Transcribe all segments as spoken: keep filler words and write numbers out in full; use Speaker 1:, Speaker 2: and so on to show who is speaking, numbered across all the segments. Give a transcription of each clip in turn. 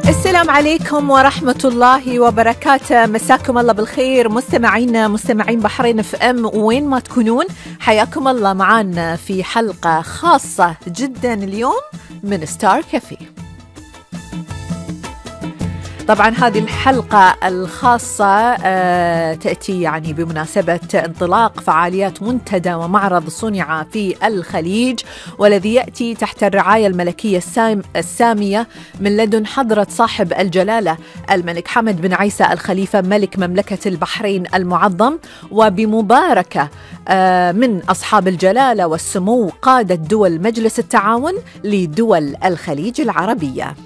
Speaker 1: السلام عليكم ورحمة الله وبركاته، مساكم الله بالخير مستمعينا مستمعين بحرين اف ام وين ما تكونون، حياكم الله معانا في حلقة خاصة جدا اليوم من ستار كافي. طبعا هذه الحلقة الخاصة تأتي يعني بمناسبة انطلاق فعاليات منتدى ومعرض صنع في الخليج، والذي يأتي تحت الرعاية الملكية السامية من لدن حضرة صاحب الجلالة الملك حمد بن عيسى الخليفة ملك مملكة البحرين المعظم، وبمباركة من أصحاب الجلالة والسمو قادة دول مجلس التعاون لدول الخليج العربية.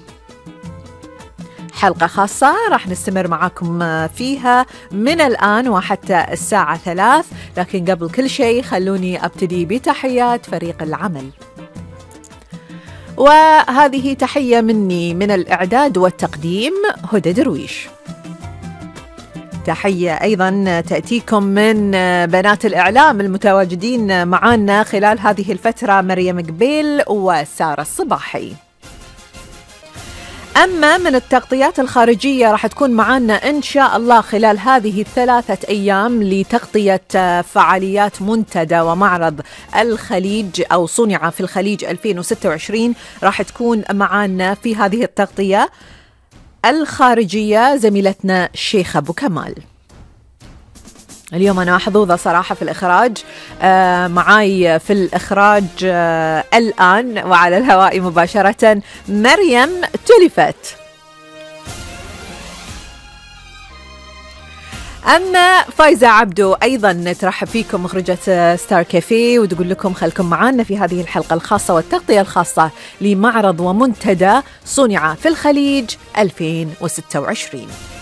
Speaker 1: حلقة خاصة راح نستمر معاكم فيها من الآن وحتى الساعة ثلاث، لكن قبل كل شيء خلوني أبتدي بتحيات فريق العمل. وهذه تحية مني من الإعداد والتقديم هدى درويش. تحية أيضا تأتيكم من بنات الإعلام المتواجدين معنا خلال هذه الفترة، مريم قبيل وسارة الصباحي. أما من التغطيات الخارجية راح تكون معنا إن شاء الله خلال هذه الثلاثة أيام لتغطية فعاليات منتدى ومعرض الخليج أو صنع في الخليج ألفين وستة وعشرين. راح تكون معنا في هذه التغطية الخارجية زميلتنا الشيخة أبو كمال. اليوم أنا محظوظة صراحة في الإخراج، آه معاي في الإخراج آه الآن وعلى الهواء مباشرة مريم تلفت. أما فايزة عبدو أيضا ترحب فيكم مخرجة ستار كافي، وتقول لكم خلكم معنا في هذه الحلقة الخاصة والتغطية الخاصة لمعرض ومنتدى صنع في الخليج ألفين وستة وعشرين.